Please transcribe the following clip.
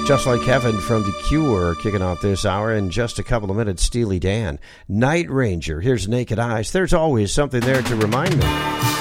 Just Like Heaven from The Cure, kicking off this hour. In just a couple of minutes, Steely Dan. Night Ranger. Here's Naked Eyes. There's always something there to remind me.